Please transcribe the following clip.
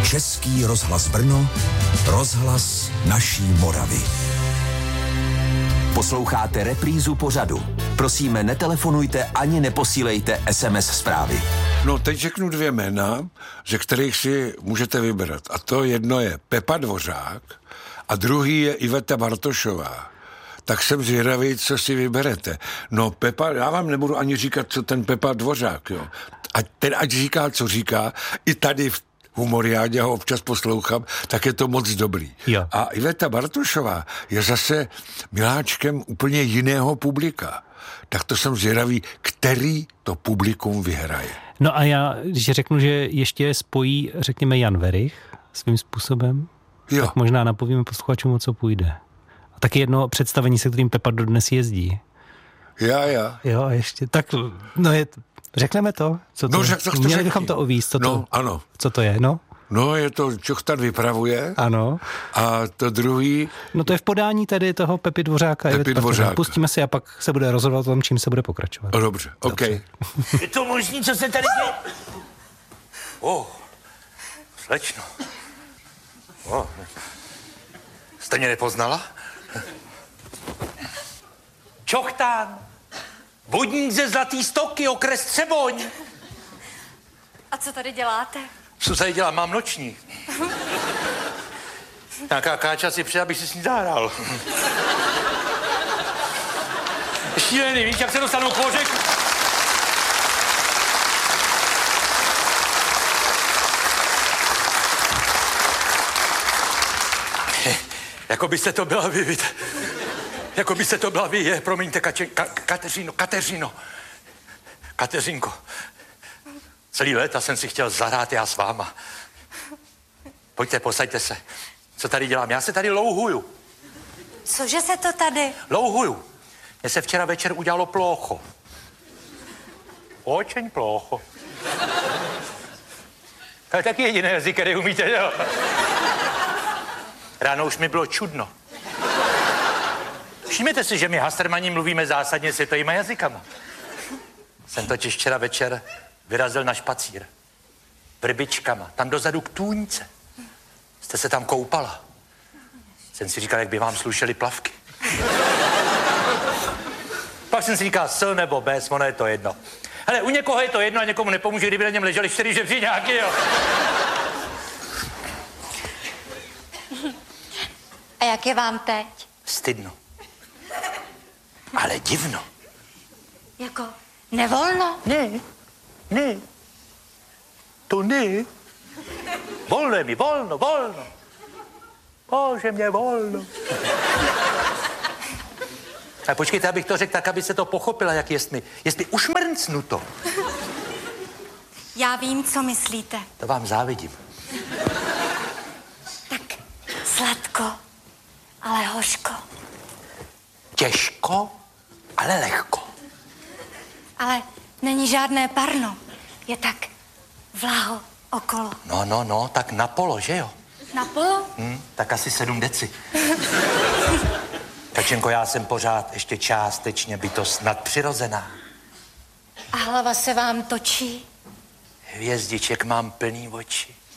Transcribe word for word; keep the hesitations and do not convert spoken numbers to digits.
Český rozhlas Brno, rozhlas naší Moravy. Posloucháte reprízu pořadu. Prosíme, netelefonujte ani neposílejte es em es zprávy. No, teď řeknu dvě jména, ze kterých si můžete vybrat. A to jedno je Pepa Dvořák a druhý je Iveta Bartošová. Tak jsem zvědavý, co si vyberete. No, Pepa, já vám nebudu ani říkat, co ten Pepa Dvořák, jo. Ať ten ať říká, co říká, i tady v Humoriádě ho občas poslouchám, tak je to moc dobrý. Jo. A Iveta Bartošová je zase miláčkem úplně jiného publika. Tak to jsem zvědavý, který to publikum vyhraje. No a já, když řeknu, že ještě spojí, řekněme, Jan Werich svým způsobem, Jo. tak možná napovíme posluchačům, o co půjde. A taky jedno představení, se kterým Pepa dodnes jezdí. Já, já. Jo, a ještě tak, no je, řekneme to? Co to No, je? řek, to Měli řekni. bychom to ovíst, co no, to, ano. co to je, no? No, je to Čochtan vypravuje. Ano. A to druhý... No to je v podání tedy toho Pepy Dvořáka. Pepy Dvořáka. Pustíme si a pak se bude rozhodovat o tom, čím se bude pokračovat. No, dobře, OK. Dobře. Je to možný, co se tady děje? O, slečno. O, jste mě nepoznala? Čochtán, vodník ze Zlatý Stoky, okres Třeboň. A co tady děláte? Co tady dělám? Mám noční. Nějaká káča si přijde, abych si s ní zahrál. Šílený, víš, jak se dostanu k Bořeku? Jako byste to byla vy, víte. Jako byste to byla vy, je, promiňte, Kače, ka, Kateřino, Kateřino. Kateřinko. Celý léta jsem si chtěl zahrát já s váma. Pojďte, posaďte se. Co tady dělám? Já se tady louhuju. Cože se to tady? Louhuju. Mně se včera večer udělalo plocho. Očeň plocho. To je taky jediný jazyk, který umíte, jo? Ráno už mi bylo čudno. Všimněte si, že my Hastermani mluvíme zásadně světovýma jazykama. Jsem totiž včera večer vyrazil na špacír. Vrbičkama, tam dozadu k tůňce. Jste se tam koupala. Jsem si říkal, jak by vám slušely plavky. Pak jsem si říkal, s nebo bez, ono je to jedno. Hele, u někoho je to jedno a někomu nepomůže, kdyby na něm leželi čtyři žebříňáky, jo. A jak je vám teď? Stydno. Ale divno. Jako nevolno? Ne, ne. To ne. Volno je mi, volno, volno. Bože, mě volno. A počkejte, abych to řekl tak, aby se to pochopila, jak jestli, jestli ušmrncnu to. Já vím, co myslíte. To vám závidím. Tak sladko, ale hořko. Těžko, ale lehko. Ale není žádné parno. Je tak vlaho okolo. No, no, no, tak na polo, že jo? Na polo? Hm, tak asi sedm deci. Kačenko, já jsem pořád ještě částečně bytost nadpřirozená. A hlava se vám točí? Hvězdiček mám plný oči.